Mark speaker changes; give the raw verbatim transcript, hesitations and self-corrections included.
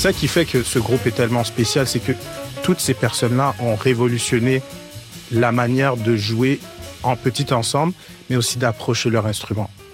Speaker 1: ça qui fait que ce groupe est tellement spécial, c'est que toutes ces personnes-là ont révolutionné la manière de jouer en petit ensemble, mais aussi d'approcher leur instrument.